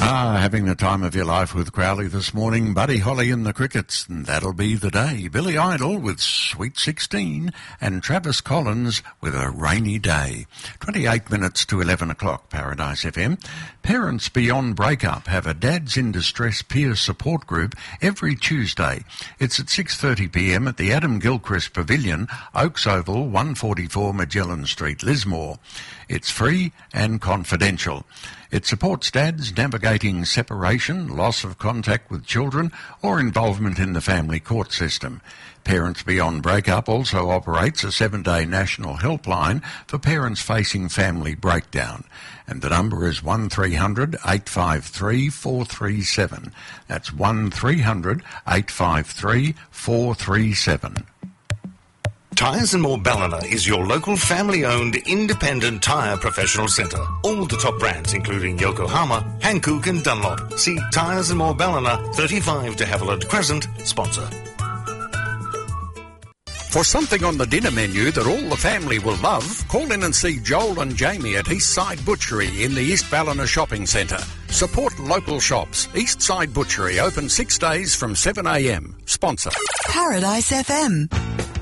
Having the time of your life with Crowley this morning. Buddy Holly and the Crickets, and that'll be the day. Billy Idol with Sweet 16 and Travis Collins with A Rainy Day. 28 minutes to 11 o'clock, Paradise FM. Parents Beyond Breakup have a Dads in Distress peer support group every Tuesday. It's at 6:30pm at the Adam Gilchrist Pavilion, Oaks Oval, 144 Magellan Street, Lismore. It's free and confidential. It supports dads navigating separation, loss of contact with children, or involvement in the family court system. Parents Beyond Breakup also operates a 7-day national helpline for parents facing family breakdown. And the number is 1300 853 437. That's 1300 853 437. Tyres and More Ballina is your local family-owned independent tyre professional centre. All the top brands including Yokohama, Hankook and Dunlop. See Tyres and More Ballina, 35 de Havilland Crescent, sponsor. For something on the dinner menu that all the family will love, call in and see Joel and Jamie at Eastside Butchery in the East Ballina Shopping Centre. Support local shops. Eastside Butchery open 6 days from 7am. Sponsor. Paradise FM.